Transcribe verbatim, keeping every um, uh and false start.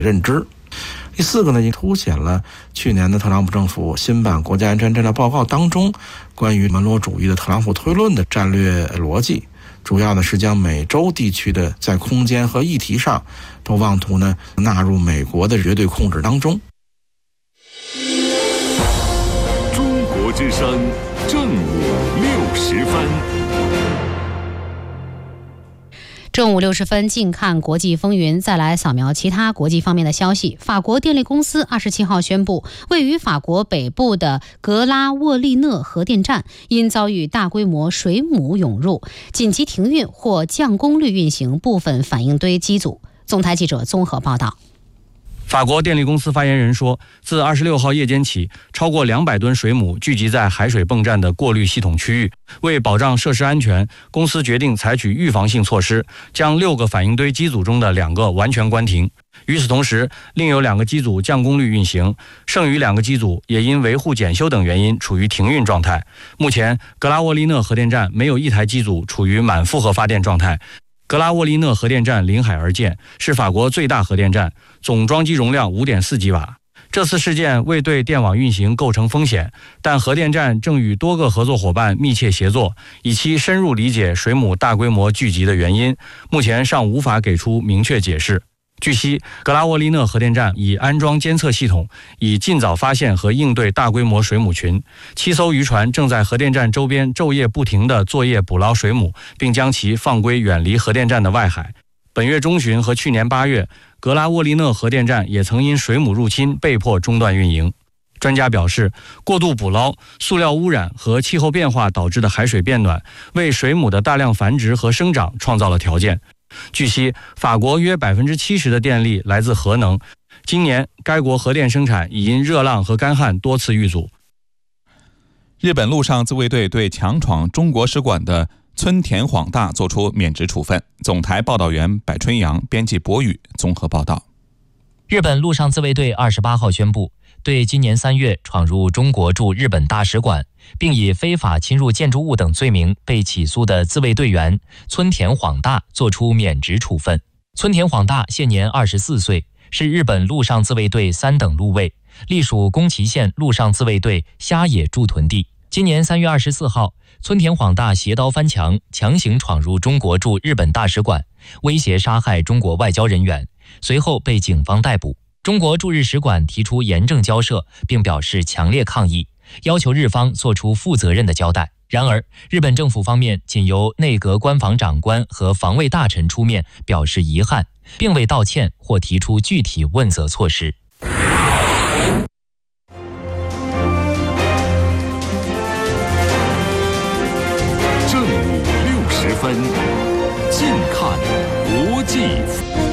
认知。第四个呢，也凸显了去年的特朗普政府新版国家安全战略报告当中关于门罗主义的特朗普推论的战略逻辑，主要呢是将美洲地区的在空间和议题上都妄图呢纳入美国的绝对控制当中。 中国之声正午六时分。 正午六十分，近看国际风云，再来扫描其他国际方面的消息。法国电力公司二十七号宣布，位于法国北部的格拉沃利讷核电站因遭遇大规模水母涌入，紧急停运或降功率运行部分反应堆机组。总台记者综合报道。 法国电力公司发言人说，自二十六号夜间起，超过两百吨水母聚集在海水泵站的过滤系统区域。为保障设施安全，公司决定采取预防性措施，将六个反应堆机组中的两个完全关停。与此同时，另有两个机组降功率运行，剩余两个机组也因维护检修等原因处于停运状态。目前，格拉沃利讷核电站没有一台机组处于满负荷发电状态。格拉沃利讷核电站临海而建，是法国最大核电站，总装机容量 五点四吉瓦。这次事件未对电网运行构成风险，但核电站正与多个合作伙伴密切协作，以期深入理解水母大规模聚集的原因，目前尚无法给出明确解释。据悉，格拉沃利讷核电站已安装监测系统，以尽早发现和应对大规模水母群。七艘渔船正在核电站周边昼夜不停地作业捕捞水母，并将其放归远离核电站的外海。本月中旬和去年八月，格拉沃利讷核电站也曾因水母入侵被迫中断运营。专家表示，过度捕捞、塑料污染和气候变化导致的海水变暖，为水母的大量繁殖和生长创造了条件。据悉，法国约 百分之七十 的电力来自核能，今年该国核电生产已因热浪和干旱多次遇阻。 日本陆上自卫队对强闯中国使馆的村田晃大作出免职处分。总台报道员柏春阳，编辑博宇综合报道。 日本陆上自卫队二十八号宣布，对今年三月闯入中国驻日本大使馆，并以非法侵入建筑物等罪名被起诉的自卫队员村田晃大作出免职处分。村田晃大现年二十四岁，是日本陆上自卫队三等陆尉，隶属宫崎县陆上自卫队虾野驻屯地。今年三月二十四号，村田晃大携刀翻墙，强行闯入中国驻日本大使馆，威胁杀害中国外交人员，随后被警方逮捕。中国驻日使馆提出严正交涉，并表示强烈抗议，要求日方做出负责任的交代。然而，日本政府方面仅由内阁官房长官和防卫大臣出面表示遗憾，并未道歉或提出具体问责措施。 正午六十分，近看国际。